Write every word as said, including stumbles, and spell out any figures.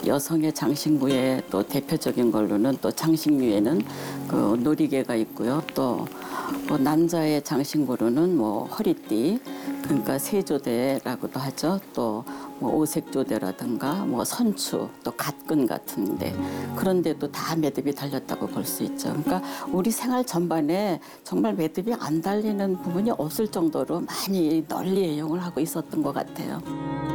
여성의 장신구의 또 대표적인 걸로는 또 장신류에는 그 놀이개가 있고요. 또 뭐 남자의 장신구로는 뭐 허리띠, 그러니까 세조대라고도 하죠. 또 뭐 오색조대라든가 뭐 선추, 또 갓근 같은데 그런데도 다 매듭이 달렸다고 볼 수 있죠. 그러니까 우리 생활 전반에 정말 매듭이 안 달리는 부분이 없을 정도로 많이 널리 애용을 하고 있었던 것 같아요.